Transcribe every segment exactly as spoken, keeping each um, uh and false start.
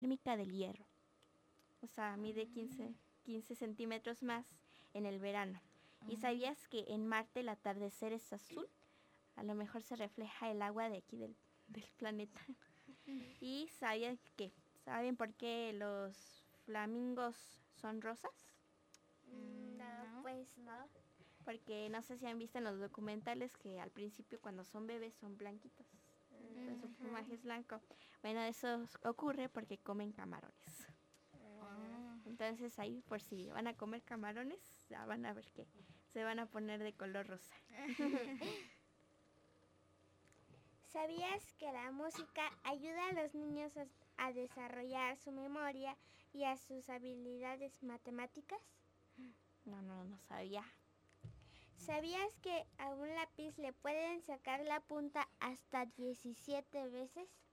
térmica del hierro. O sea, mide quince, quince centímetros más en el verano. ¿Y sabías que en Marte el atardecer es azul? A lo mejor se refleja el agua de aquí del, del planeta. ¿Y sabías que saben por qué los flamingos son rosas? No, pues no. Porque no sé si han visto en los documentales que al principio cuando son bebés son blanquitos. Entonces su plumaje es blanco. Bueno, eso ocurre porque comen camarones. Entonces ahí por si van a comer camarones, ya van a ver que se van a poner de color rosa. ¿Sabías que la música ayuda a los niños a, a desarrollar su memoria y a sus habilidades matemáticas? No, no, no sabía. ¿Sabías que a un lápiz le pueden sacar la punta hasta diecisiete veces?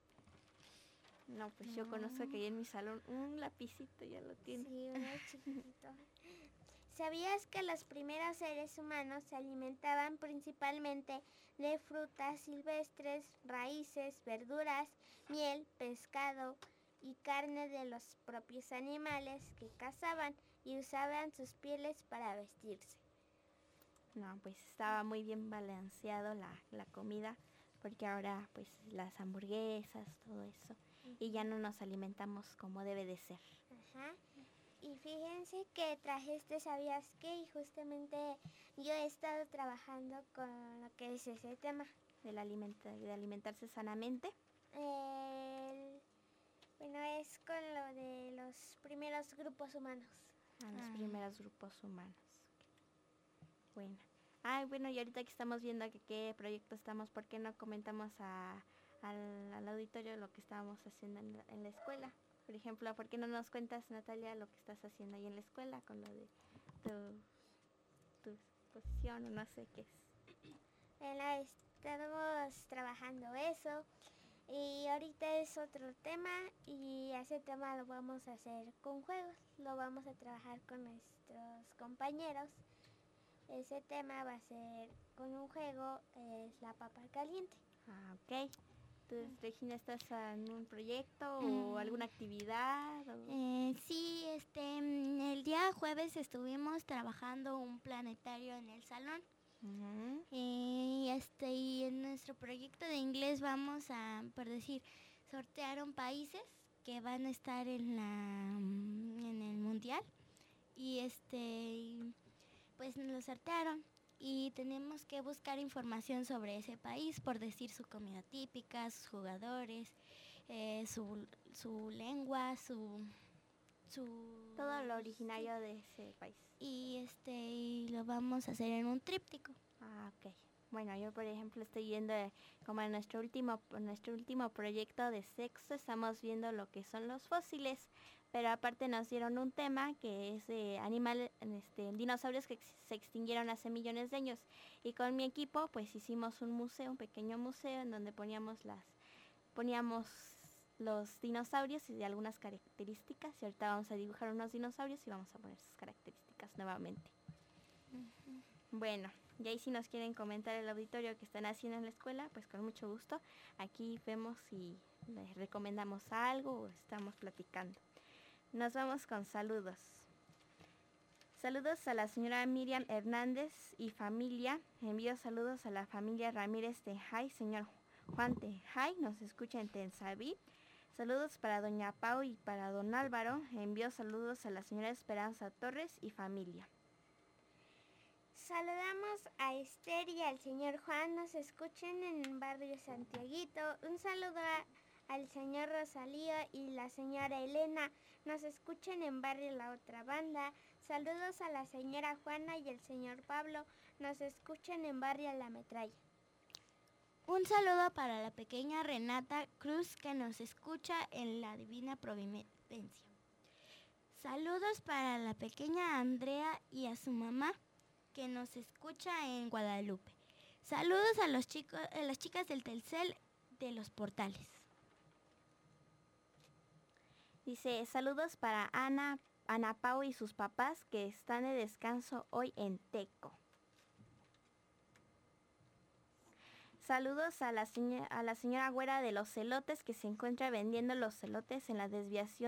No, pues yo conozco que ahí en mi salón un lapicito ya lo tiene. Sí, uno chiquitito. ¿Sabías que los primeros seres humanos se alimentaban principalmente de frutas silvestres, raíces, verduras, miel, pescado y carne de los propios animales que cazaban y usaban sus pieles para vestirse? No, pues estaba muy bien balanceado la, la comida, porque ahora pues las hamburguesas, todo eso, uh-huh. Y ya no nos alimentamos como debe de ser. Ajá. Y fíjense que traje este ¿sabías qué? Y justamente yo he estado trabajando con lo que es ese tema. ¿Del alimenta, de alimentarse sanamente? El, bueno, es con lo de los primeros grupos humanos. Ah, los ah. primeros grupos humanos. Bueno. Ay, bueno, y ahorita que estamos viendo que qué proyecto estamos, ¿por qué no comentamos a, al, al auditorio lo que estábamos haciendo en la, en la escuela? Por ejemplo, ¿por qué no nos cuentas, Natalia, lo que estás haciendo ahí en la escuela con lo de tu, tu exposición o no sé qué es? Bueno, estamos trabajando eso y ahorita es otro tema y ese tema lo vamos a hacer con juegos, lo vamos a trabajar con nuestros compañeros. Ese tema va a ser con un juego, es la papa caliente. Ah, ok. Entonces, Regina, ¿estás en un proyecto o mm. alguna actividad? O... Eh, sí, este, el día jueves estuvimos trabajando un planetario en el salón. Uh-huh. Y este, y en nuestro proyecto de inglés vamos a, por decir, sortearon países que van a estar en la, en el mundial. Y este, pues nos lo sortearon. Y tenemos que buscar información sobre ese país, por decir su comida típica, sus jugadores, eh, su, su lengua, su, su... todo lo originario sí. de ese país. Y este y lo vamos a hacer en un tríptico. Ah, ok. Bueno, yo por ejemplo estoy viendo como en nuestro último, nuestro último proyecto de sexo, estamos viendo lo que son los fósiles, pero aparte nos dieron un tema que es de animales, este, dinosaurios que se extinguieron hace millones de años. Y con mi equipo pues hicimos un museo, un pequeño museo en donde poníamos las, poníamos los dinosaurios y de algunas características. Y ahorita vamos a dibujar unos dinosaurios y vamos a poner sus características nuevamente. Uh-huh. Bueno, y ahí si nos quieren comentar el auditorio que están haciendo en la escuela, pues con mucho gusto. Aquí vemos si les recomendamos algo o estamos platicando. Nos vamos con saludos. Saludos a la señora Miriam Hernández y familia. Envío saludos a la familia Ramírez Tejay, señor Juan Tejay, nos escucha en Tensabí. Saludos para doña Pau y para don Álvaro. Envío saludos a la señora Esperanza Torres y familia. Saludamos a Esther y al señor Juan, nos escuchen en el barrio Santiaguito. Un saludo a, al señor Rosalío y la señora Elena, nos escuchen en barrio La Otra Banda. Saludos a la señora Juana y el señor Pablo, nos escuchen en barrio La Metralla. Un saludo para la pequeña Renata Cruz que nos escucha en la Divina Providencia. Saludos para la pequeña Andrea y a su mamá que nos escucha en Guadalupe. Saludos a los chicos, a las chicas del Telcel de los Portales. Dice, saludos para Ana, Ana Pau y sus papás que están de descanso hoy en Teco. Saludos a la, a la señora Güera de los Celotes que se encuentra vendiendo los celotes en la desviación